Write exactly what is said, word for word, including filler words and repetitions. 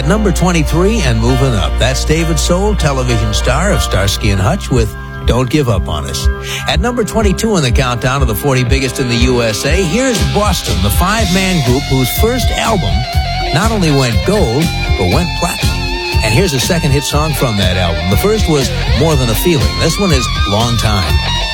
At number twenty-three and moving up, that's David Soul, television star of Starsky and Hutch with Don't Give Up on Us. At number twenty-two in the countdown of the forty biggest in the U S A, here's Boston, the five-man group whose first album not only went gold, but went platinum. And here's a second hit song from that album. The first was More Than a Feeling. This one is Long Time.